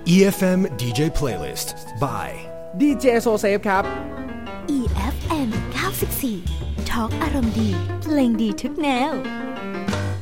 EFM DJ Playlist by DJ So Safe ครับ EFM 94 ทอล์กอารมณ์ดีเพลงดีทุกแนว